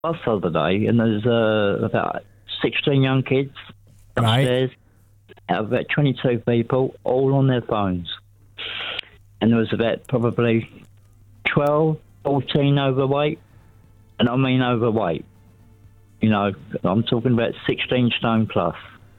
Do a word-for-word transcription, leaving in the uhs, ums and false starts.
bus the other day, and there's uh, about sixteen young kids upstairs, out of about twenty-two people, all on their phones. And there was about probably twelve, fourteen overweight, and I mean overweight. You know, I'm talking about sixteen stone plus.